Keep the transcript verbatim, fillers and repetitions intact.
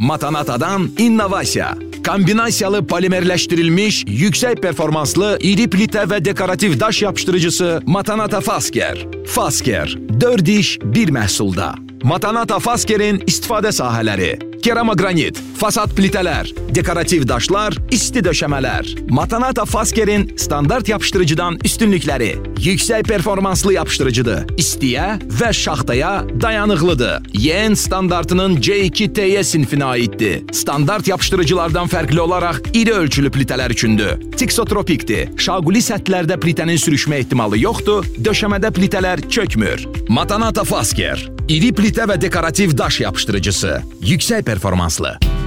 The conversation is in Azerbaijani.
Matanata'dan innovasiya. Kombinasiyalı polimerləşdirilmiş, yüksək performanslı, iri plitə və dekorativ daş yapışdırıcısı Matanata Fasker. Fasker, dörd iş bir məhsulda. Matanata Fasker'in istifadə sahələri: keramogranit, fasad plitələr, dekorativ daşlar, isti döşəmələr. Matanata Fasker'in standart yapışdırıcıdan üstünlükləri: yüksək performanslı yapışdırıcıdır, istiyə və şaxtaya dayanıqlıdır. Y N standartının C iki T Y sinfinə aiddir. Standart yapışdırıcılardan fərqli olaraq iri ölçülü plitələr üçündür. Tiksotropikdir. Şaquli səthlərdə plitənin sürüşmə ehtimalı yoxdur, döşəmədə plitələr çökmür. Matanata Fasker, iri plitə və dekorativ daş yapışdırıcısı, yüksək performanslı.